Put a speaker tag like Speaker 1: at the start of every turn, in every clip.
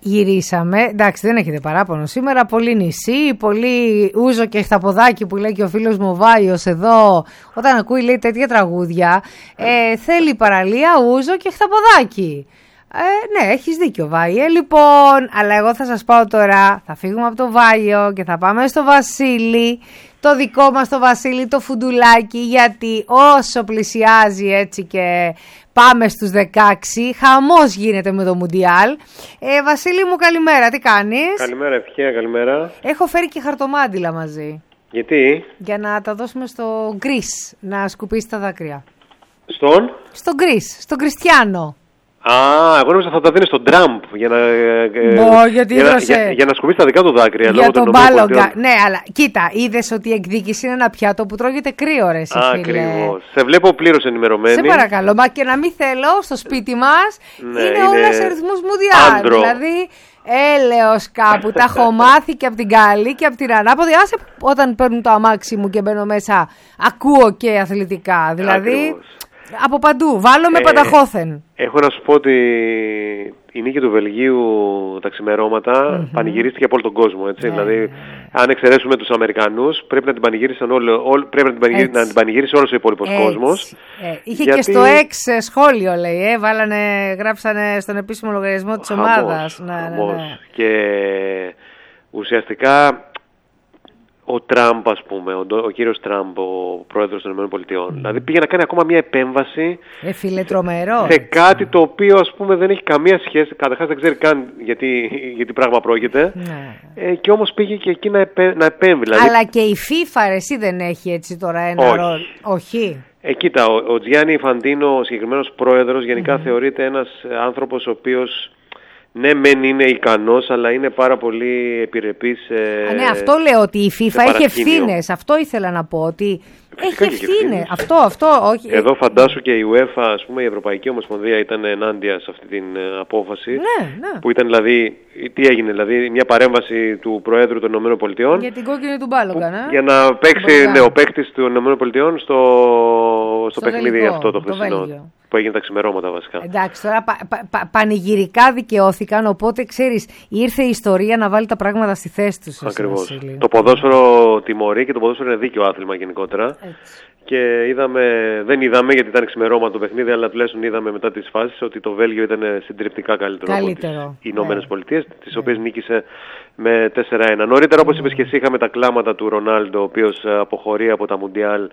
Speaker 1: Γυρίσαμε, εντάξει δεν έχετε παράπονο σήμερα, πολύ νησί, πολύ ούζο και χταποδάκι που λέει και ο φίλος μου ο Βάιος εδώ, όταν ακούει λέει τέτοια τραγούδια, θέλει παραλία, ούζο και χταποδάκι. Ναι, έχεις δίκιο Βάιε, λοιπόν, αλλά εγώ θα σας πάω τώρα, θα φύγουμε από το Βάιο και θα πάμε στο Βασίλη, το δικό μας το Βασίλη, το φουντουλάκι, γιατί όσο πλησιάζει έτσι και πάμε στους 16, χαμός γίνεται με το Μουντιάλ. Βασίλη μου καλημέρα, τι κάνεις?
Speaker 2: Καλημέρα Ευτυχία, καλημέρα.
Speaker 1: Έχω φέρει και χαρτομάντιλα μαζί.
Speaker 2: Γιατί?
Speaker 1: Για να τα δώσουμε στο Γκρίς, να σκουπίσει τα δάκρυα. Στον Γκρίς, στον Κριστιάνο.
Speaker 2: Εγώ νόμιζα θα τα δίνει στον Τραμπ για να, για να σκουπίσει τα δικά του δάκρυα.
Speaker 1: Για τον Μπάλογκα. Ναι, αλλά κοίτα, είδες ότι η εκδίκηση είναι ένα πιάτο που τρώγεται κρύο, ρε εσύ, φίλε.
Speaker 2: Ακριβώς. Σε βλέπω πλήρως ενημερωμένη.
Speaker 1: Σε παρακαλώ, μα και να μην θέλω στο σπίτι μας, είναι όλα σε ρυθμούς Μουντιάλ. Δηλαδή, έλεος κάπου, τα έχω μάθει και από την καλή και από την ανάποδη. Άσε όταν παίρνουν το αμάξι μου και μπαίνω μέσα, ακούω και αθλητικά. Δηλαδή.
Speaker 2: Ακριβώς.
Speaker 1: Από παντού, βάλω με πανταχώθεν.
Speaker 2: Έχω να σου πω ότι η νίκη του Βελγίου τα ξημερώματα πανηγυρίστηκε από όλο τον κόσμο. Έτσι. Δηλαδή, αν εξαιρέσουμε τους Αμερικανούς, πρέπει να την πανηγύρισαν να την πανηγύρισε όλος ο υπόλοιπος κόσμος.
Speaker 1: Είχε γιατί και στο σχόλιο, λέει, γράψανε στον επίσημο λογαριασμό της ομάδας. Ναι.
Speaker 2: Και ουσιαστικά ο Τραμπ, ας πούμε, ο κύριος Τραμπ, ο πρόεδρος των ΗΠΑ, δηλαδή πήγε να κάνει ακόμα μια επέμβαση
Speaker 1: φίλε, τρομερό,
Speaker 2: σε κάτι το οποίο, ας πούμε, δεν έχει καμία σχέση, καταρχάς δεν ξέρει καν γιατί πράγμα πρόκειται, και όμως πήγε και εκεί να επέμβει. Δηλαδή. Αλλά
Speaker 1: και η FIFA, εσύ δεν έχει έτσι τώρα ένα ρόλο? Όχι.
Speaker 2: Κοίτα, ο Τζιάννι Ινφαντίνο, ο συγκεκριμένος πρόεδρος, γενικά θεωρείται ένας άνθρωπος ο οποίος ναι, μεν είναι ικανός, αλλά είναι πάρα πολύ επιρρεπής.
Speaker 1: Ναι, αυτό λέω ότι η FIFA έχει ευθύνες. Αυτό ήθελα να πω, ότι έχει ευθύνες. Όχι.
Speaker 2: Εδώ φαντάσου και η UEFA, ας πούμε, η Ευρωπαϊκή Ομοσπονδία ήταν ενάντια σε αυτή την απόφαση.
Speaker 1: Ναι.
Speaker 2: Που ήταν δηλαδή, τι έγινε, δηλαδή μια παρέμβαση του Προέδρου των ΗΠΑ.
Speaker 1: Για την κόκκινη του Μπάλογκα, ναι.
Speaker 2: Για να παίξει ο παίκτης των ΗΠΑ στο παιχνίδι αυτό το χθεσινό. Που έγινε τα ξημερώματα βασικά.
Speaker 1: Εντάξει, τώρα πανηγυρικά δικαιώθηκαν, οπότε ξέρεις, ήρθε η ιστορία να βάλει τα πράγματα στη θέση τους.
Speaker 2: Ακριβώς. Το ποδόσφαιρο τιμωρεί και το ποδόσφαιρο είναι δίκαιο άθλημα γενικότερα. Έτσι. Και δεν είδαμε γιατί ήταν ξημερώματα το παιχνίδι, αλλά τουλάχιστον είδαμε μετά τις φάσεις ότι το Βέλγιο ήταν συντριπτικά καλύτερο από τις Ηνωμένες Πολιτείες, τις οποίες νίκησε με 4-1. Νωρίτερα, όπως είπες και εσύ, είχαμε τα κλάματα του Ρονάλντο, ο οποίος αποχωρεί από τα Μουντιάλ.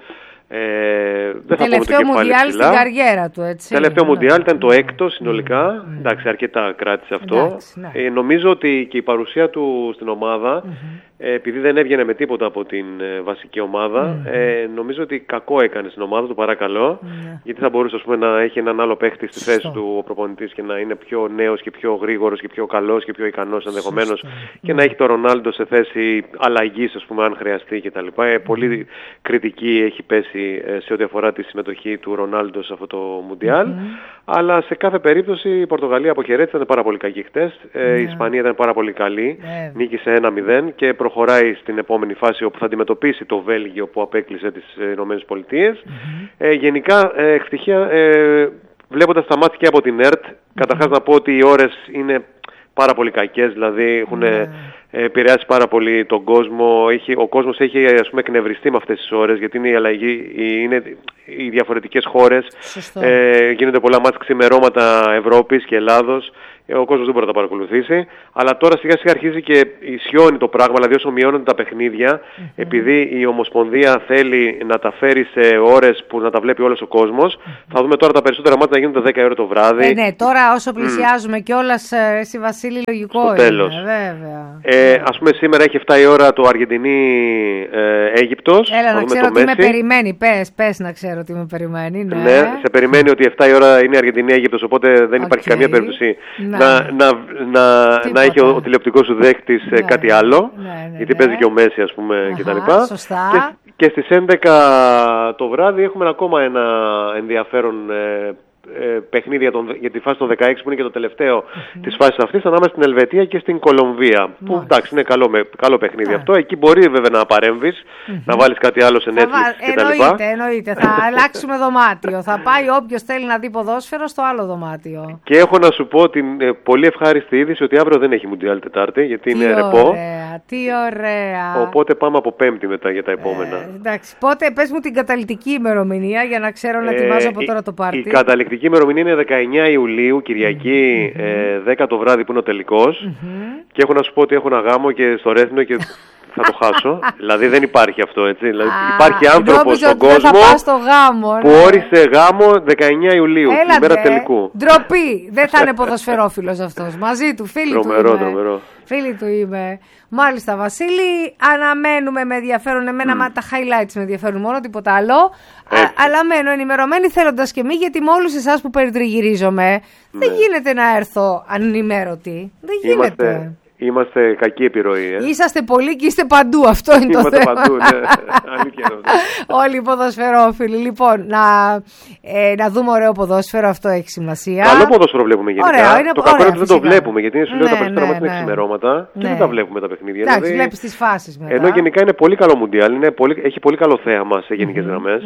Speaker 1: Τελευταίο Μουντιάλ στην καριέρα του, έτσι.
Speaker 2: Τελευταίο Μουντιάλ ήταν το 6ο συνολικά. Εντάξει, αρκετά κράτησε αυτό. Νομίζω ότι και η παρουσία του στην ομάδα, επειδή δεν έβγαινε με τίποτα από την βασική ομάδα, νομίζω ότι κακό έκανε στην ομάδα του, παρακαλώ. Γιατί θα μπορούσε, ας πούμε, να έχει έναν άλλο παίχτη στη θέση του ο προπονητής και να είναι πιο νέος και πιο γρήγορος και πιο καλός και πιο ικανός ενδεχομένως, και να έχει τον Ρονάλντο σε θέση αλλαγής, ας πούμε, αν χρειαστεί κτλ. Πολύ κριτική έχει πέσει σε ό,τι αφορά τη συμμετοχή του Ρονάλντο σε αυτό το Μουντιάλ. Αλλά σε κάθε περίπτωση η Πορτογαλία αποχαιρέτησε, ήταν πάρα πολύ κακή χτες. Η Ισπανία ήταν πάρα πολύ καλή. Νίκησε 1-0 και προχωράει στην επόμενη φάση όπου θα αντιμετωπίσει το Βέλγιο που απέκλεισε τις ΗΠΑ. Γενικά, ευτυχία, βλέποντας τα μάτια και από την ΕΡΤ, καταρχάς να πω ότι οι ώρες είναι πάρα πολύ κακές, δηλαδή έχουν επηρεάσει πάρα πολύ τον κόσμο. Ο κόσμος έχει, ας πούμε, εκνευριστεί με αυτές τις ώρες, γιατί είναι η αλλαγή, είναι οι διαφορετικές χώρες, γίνονται πολλά μάτς ξημερώματα Ευρώπης και Ελλάδος. Ο κόσμος δεν μπορεί να τα παρακολουθήσει, αλλά τώρα σιγά σιγά αρχίζει και ισιώνει το πράγμα, δηλαδή όσο μειώνονται τα παιχνίδια, επειδή η Ομοσπονδία θέλει να τα φέρει σε ώρες που να τα βλέπει όλος ο κόσμος, θα δούμε τώρα τα περισσότερα μάτια να γίνονται 10 ώρα το βράδυ.
Speaker 1: Ναι, τώρα όσο πλησιάζουμε κιόλας, εσύ Βασίλη, λογικό
Speaker 2: στο τέλος.
Speaker 1: Είναι, βέβαια.
Speaker 2: Ας πούμε σήμερα έχει 7 η ώρα το Αργεντινή-Αίγυπτος.
Speaker 1: Έλα να ξέρω τι με περιμένει, πες να ξέρω τι με περιμένει.
Speaker 2: Ναι, σε περιμένει ότι 7 η ώρα είναι Αργεντινή-Αίγυπτος, οπότε δεν υπάρχει καμία περίπτωση να έχει ο τηλεοπτικός σου δέχτης κάτι άλλο, γιατί παίζει και ο Μέση, ας πούμε, κτλ. Και στις 11 το βράδυ έχουμε ακόμα ένα ενδιαφέρον παιχνίδια για τη φάση των 16 που είναι και το τελευταίο της φάσης αυτής ανάμεσα στην Ελβετία και στην Κολομβία. Που εντάξει είναι καλό παιχνίδι αυτό. Εκεί μπορεί βέβαια να παρέμβεις, να βάλεις κάτι άλλο σε Netflix κτλ.
Speaker 1: Εννοείται. Θα αλλάξουμε δωμάτιο. Θα πάει όποιος θέλει να δει ποδόσφαιρο στο άλλο δωμάτιο.
Speaker 2: Και έχω να σου πω την πολύ ευχάριστη είδηση ότι αύριο δεν έχει Μουντιάλ Τετάρτη γιατί είναι ρεπό.
Speaker 1: Τι ωραία.
Speaker 2: Οπότε πάμε από Πέμπτη μετά για τα επόμενα.
Speaker 1: Εντάξει. Πότε πες μου την καταληκτική ημερομηνία για να ξέρω να ετοιμάζω από τώρα το πάρτι.
Speaker 2: Η καταληκτική ημερομηνία είναι 19 Ιουλίου, Κυριακή, 10 το βράδυ που είναι ο τελικός. Και έχω να σου πω ότι έχω ένα γάμο και στο Ρέθινο και θα το χάσω. Δηλαδή δεν υπάρχει αυτό, έτσι. Δηλαδή, υπάρχει άνθρωπος στον κόσμο που όρισε γάμο 19 Ιουλίου, την ημέρα τελικού.
Speaker 1: Ντροπή! Δεν θα είναι ποδοσφαιρόφιλος αυτός. Μαζί του, φίλοι του είμαι.
Speaker 2: Τρομερό.
Speaker 1: Φίλοι του είμαι. Μάλιστα, Βασίλη, αναμένουμε με ενδιαφέρον. Εμένα τα highlights με ενδιαφέρουν μόνο, τίποτα άλλο. Αλλά μένω ενημερωμένη θέλοντας και μη, γιατί με όλους εσάς που περιτριγυρίζομαι, δεν γίνεται να έρθω ανενημέρωτη. Δεν γίνεται.
Speaker 2: Είμαστε κακή επιρροή.
Speaker 1: Είσαστε πολλοί και είστε παντού. Αυτό είναι το θέμα.
Speaker 2: Είμαστε παντού, ναι. Αλήθεια είναι αυτό.
Speaker 1: Όλοι οι ποδοσφαιρόφιλοι. Λοιπόν, να δούμε ωραίο ποδόσφαιρο, αυτό έχει σημασία.
Speaker 2: Καλό ποδόσφαιρο βλέπουμε γενικά.
Speaker 1: Ωραία,
Speaker 2: το κακό είναι ότι δεν το βλέπουμε, γιατί σου λέω τα περισσότερα μας είναι ξημερώματα και δεν τα βλέπουμε τα παιχνίδια.
Speaker 1: Εντάξει, βλέπεις τις φάσεις μετά.
Speaker 2: Ενώ γενικά είναι πολύ καλό Μουντιάλ, έχει πολύ καλό θέαμα σε γενικές γραμμές.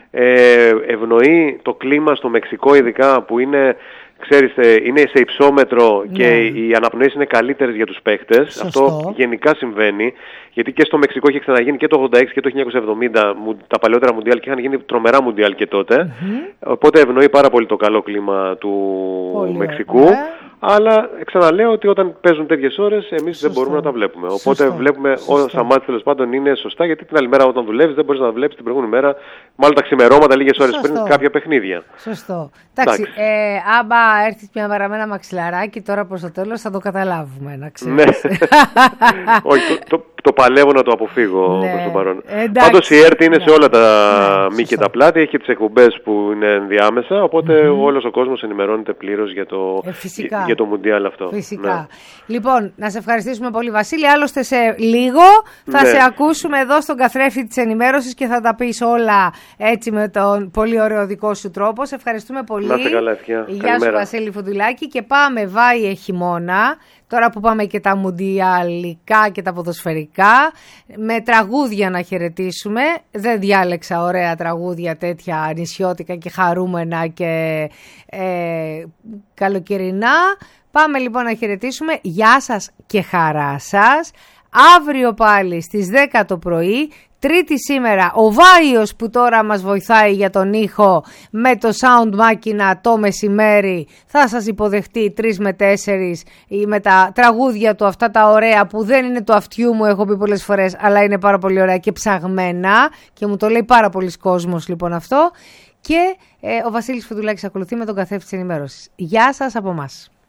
Speaker 2: Ευνοεί το κλίμα στο Μεξικό ειδικά που είναι... Ξέρεις, είναι σε υψόμετρο και οι αναπνοές είναι καλύτερες για τους παίχτες. Αυτό γενικά συμβαίνει, γιατί και στο Μεξικό είχε ξαναγίνει και το 86 και το 1970 τα παλαιότερα Μουντιάλ και είχαν γίνει τρομερά Μουντιάλ και τότε. Οπότε ευνοεί πάρα πολύ το καλό κλίμα του Μεξικού. Αλλά ξαναλέω ότι όταν παίζουν τέτοιες ώρες εμείς δεν μπορούμε να τα βλέπουμε. Οπότε βλέπουμε όσα μάτια τέλος πάντων είναι σωστά, γιατί την άλλη μέρα όταν δουλεύεις δεν μπορείς να βλέπεις την προηγούμενη μέρα, μάλλον τα ξημερώματα λίγες ώρες πριν κάποια παιχνίδια.
Speaker 1: Σωστό. Εντάξει, άμα έρθει μια μέρα με ένα μαξιλαράκι τώρα προς το τέλος θα το καταλάβουμε, να ξέρεις.
Speaker 2: Όχι, το παλεύω να το αποφύγω προς το παρόν. Πάντως η ΕΡΤ είναι σε όλα τα μη και τα πλάτη, έχει τις εκπομπές που είναι ενδιάμεσα, οπότε όλος ο κόσμος ενημερώνεται πλήρως για το Μουντιάλ αυτό.
Speaker 1: Φυσικά. Λοιπόν, να σε ευχαριστήσουμε πολύ, Βασίλη. Άλλωστε σε λίγο θα σε ακούσουμε εδώ στον καθρέφτη της ενημέρωσης και θα τα πεις όλα έτσι με τον πολύ ωραίο δικό σου τρόπο. Σε ευχαριστούμε πολύ.
Speaker 2: Να είστε καλά, ευχαριστώ.
Speaker 1: Γεια σου, Βασίλη Φουντουλάκη. Και πάμε βάιε χειμώνα. Τώρα που πάμε και τα μουντιαλικά και τα ποδοσφαιρικά, με τραγούδια να χαιρετήσουμε. Δεν διάλεξα ωραία τραγούδια τέτοια νησιώτικα και χαρούμενα και καλοκαιρινά. Πάμε λοιπόν να χαιρετήσουμε. Γεια σας και χαρά σας. Αύριο πάλι στις 10 το πρωί. Τρίτη σήμερα ο Βάιος που τώρα μας βοηθάει για τον ήχο με το sound μάκινα το μεσημέρι θα σας υποδεχτεί 3 με 4 με τα τραγούδια του, αυτά τα ωραία που δεν είναι το αυτιού μου, έχω πει πολλές φορές, αλλά είναι πάρα πολύ ωραία και ψαγμένα και μου το λέει πάρα πολλοί κόσμος λοιπόν αυτό. Και ο Βασίλης Φουντουλάκης ακολουθεί με τον καθρέφτη της ενημέρωσης. Γεια σας από εμάς.